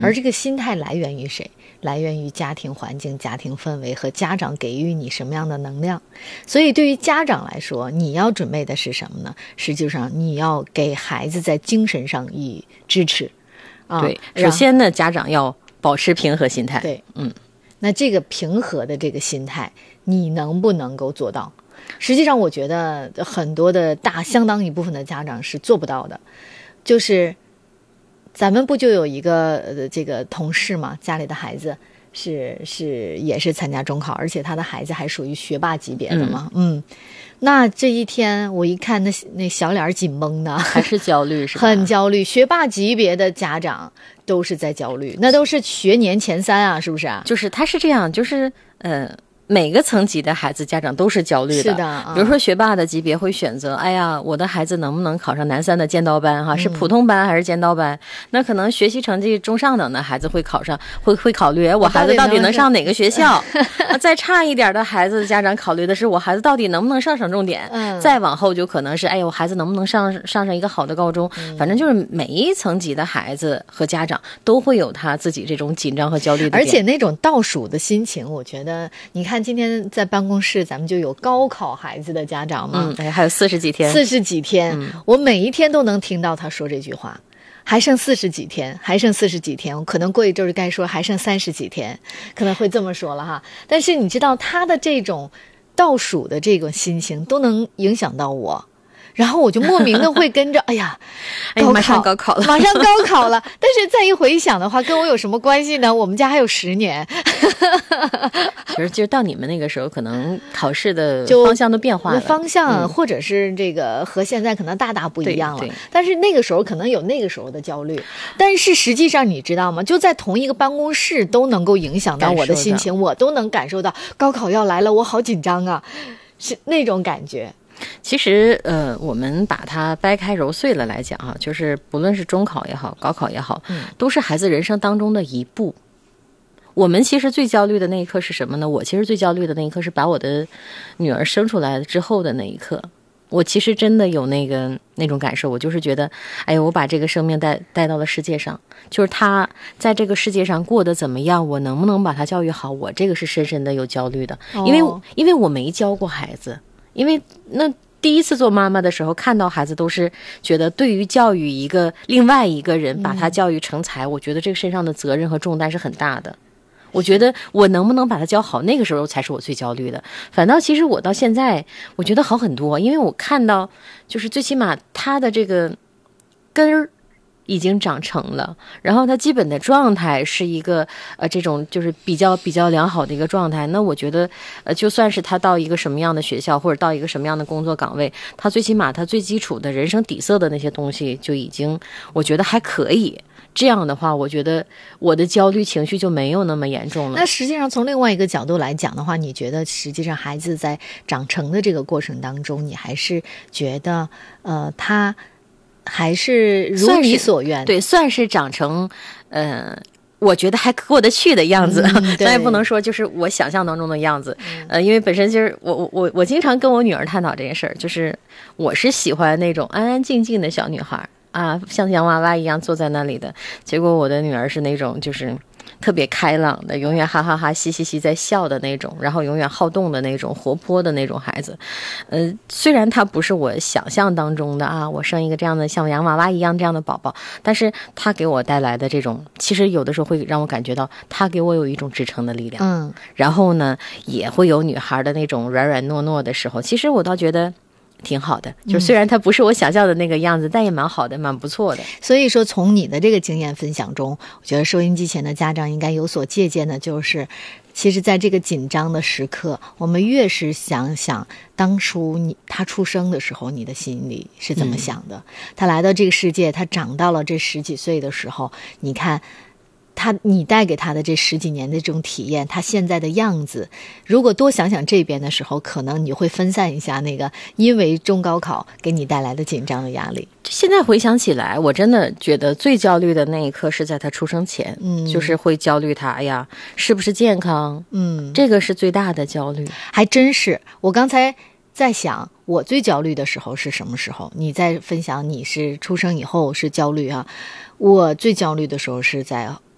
而这个心态来源于谁？来源于家庭环境、家庭氛围和家长给予你什么样的能量。所以对于家长来说，你要准备的是什么呢？实际上你要给孩子在精神上以支持。 对，首先呢，家长要保持平和心态。 对，那这个平和的这个心态，你能不能够做到？实际上我觉得很多的相当一部分的家长是做不到的。就是咱们不就有一个这个同事嘛，家里的孩子也是参加中考，而且他的孩子还属于学霸级别的嘛。那这一天我一看那小脸紧绷的， 还是焦虑是吧？ 很焦虑。学霸级别的家长都是在焦虑，那都是学年前3啊，是不是啊？ 就是他是这样，就是每个层级的孩子家长都是焦虑的。 是的， 比如说学霸的级别会选择，哎呀，我的孩子能不能考上南3的尖刀班哈？是普通班还是尖刀班？那可能学习成绩中上等的孩子会考虑，我孩子到底能上哪个学校？再差一点的孩子，家长考虑的是我孩子到底能不能上省重点？再往后就可能是，我孩子能不能上一个好的高中？反正就是每一层级的孩子和家长都会有他自己这种紧张和焦虑的点。 而且那种倒数的心情，我觉得你看。今天在办公室咱们就有高考孩子的家长嘛， 还有40几天， 我每一天都能听到他说这句话，还剩40几天，我可能过一周就该说还剩30几天，可能会这么说了哈。但是你知道他的这种倒数的这种心情都能影响到我，然后我就莫名的会跟着哎呀马上高考了但是再一回想的话，跟我有什么关系呢？我们家还有10年。 其实就到你们那个时候，可能考试的方向都变化了， 方向或者是这个和现在可能大不一样了。但是那个时候可能有那个时候的焦虑，但是实际上你知道吗？就在同一个办公室都能够影响到我的心情，我都能感受到高考要来了，我好紧张啊，是那种感觉。 其实我们把它掰开揉碎了来讲啊，就是不论是中考也好，高考也好，都是孩子人生当中的一步。我们其实最焦虑的那一刻是什么呢？我其实最焦虑的那一刻是把我的女儿生出来之后的那一刻。我其实真的有那种感受，我就是觉得，我把这个生命带到了世界上，就是她在这个世界上过得怎么样，我能不能把她教育好，我这个是深深的有焦虑的。因为我没教过孩子，因为那第一次做妈妈的时候，看到孩子都是觉得对于教育另外一个人，把他教育成才，我觉得这个身上的责任和重担是很大的。我觉得我能不能把他教好，那个时候才是我最焦虑的。反倒其实我到现在我觉得好很多，因为我看到就是最起码他的这个根儿已经长成了，然后他基本的状态是一个这种就是比较良好的一个状态。那我觉得就算是他到一个什么样的学校或者到一个什么样的工作岗位，他最起码他最基础的人生底色的那些东西就已经我觉得还可以。这样的话，我觉得我的焦虑情绪就没有那么严重了。 那实际上从另外一个角度来讲的话，你觉得实际上孩子在长成的这个过程当中，你还是觉得他还是如你所愿， 对，算是长成我觉得还过得去的样子，咱也不能说就是我想象当中的样子。因为本身就是我经常跟我女儿探讨这件事儿，就是我是喜欢那种安安静静的小女孩啊，像洋娃娃一样坐在那里的。结果我的女儿是那种就是特别开朗的，永远哈哈哈嘻嘻嘻在笑的那种，然后永远好动的那种，活泼的那种孩子。虽然她不是我想象当中的啊，我生一个这样的像洋娃娃一样这样的宝宝，但是她给我带来的这种，其实有的时候会让我感觉到她给我有一种支撑的力量。然后呢，也会有女孩的那种软软糯糯的时候，其实我倒觉得挺好的，就是虽然它不是我想象的那个样子，但也蛮好的，蛮不错的。 所以说从你的这个经验分享中，我觉得收音机前的家长应该有所借鉴的，就是其实在这个紧张的时刻，我们越是想想当初他出生的时候你的心里是怎么想的，他来到这个世界，他长到了这10几岁的时候，你看你带给他的这10几年的这种体验，他现在的样子，如果多想想这边的时候，可能你会分散一下那个因为中高考给你带来的紧张的压力。 现在回想起来，我真的觉得最焦虑的那一刻是在他出生前，就是会焦虑他，哎呀，是不是健康？这个是最大的焦虑。 还真是，我刚才在想我最焦虑的时候是什么时候，你在分享你是出生以后是焦虑啊，我最焦虑的时候是在